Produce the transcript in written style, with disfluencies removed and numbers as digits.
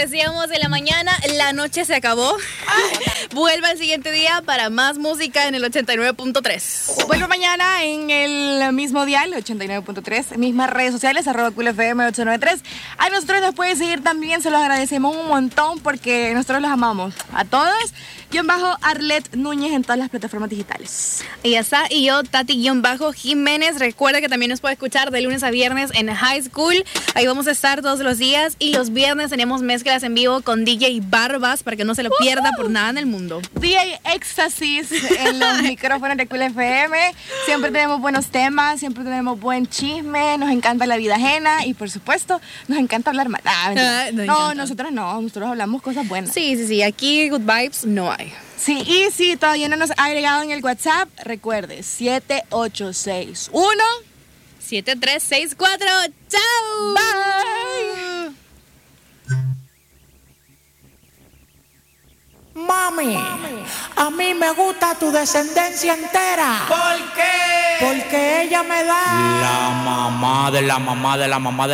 Decíamos en la mañana, la noche se acabó. Vuelva el siguiente día para más música en el 89.3. Vuelvo mañana en el mismo dial, 89.3, mismas redes sociales, @coolfm893. A nosotros nos pueden seguir también, se los agradecemos un montón porque nosotros los amamos a todos. _Arlet Núñez en todas las plataformas digitales. Y ya está, y yo, Tati-Jiménez. Recuerda que también nos puede escuchar de lunes a viernes en High School. Ahí vamos a estar todos los días. Y los viernes tenemos mezclas en vivo con DJ Barbas para que no se lo pierda por nada en el mundo. DJ Éxtasis en los micrófonos de Cool FM. Siempre tenemos buenos temas, siempre tenemos buen chisme. Nos encanta la vida ajena y, por supuesto, nos encanta hablar mal. Nosotros hablamos cosas buenas. Sí. Aquí good vibes no hay. Sí, y si todavía no nos ha agregado en el WhatsApp, recuerde, 7861 7364. ¡Chao! Bye. Mami, a mí me gusta tu descendencia entera. ¿Por qué? Porque ella me da la mamá de la mamá de la mamá de